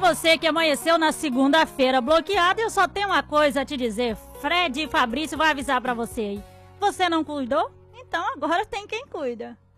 você que amanheceu na segunda-feira bloqueado, eu só tenho uma coisa a te dizer. Fred e Fabrício vai avisar pra você aí. Você não cuidou? Então agora tem quem cuida.